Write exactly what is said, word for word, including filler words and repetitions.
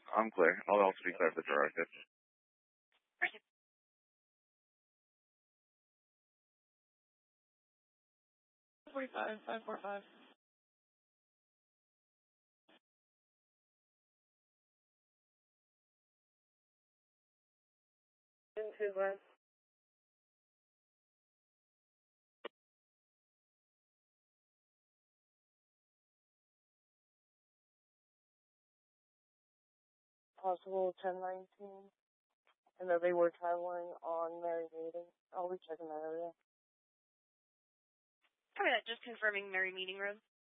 I'm clear. I'll also be clear for the directive. Right. forty-five, five four five. Into Glen. Possible ten nineteen. And that they were traveling on Mary Meeting. I'll be checking that area. Copy that. Just confirming Mary Meeting Road.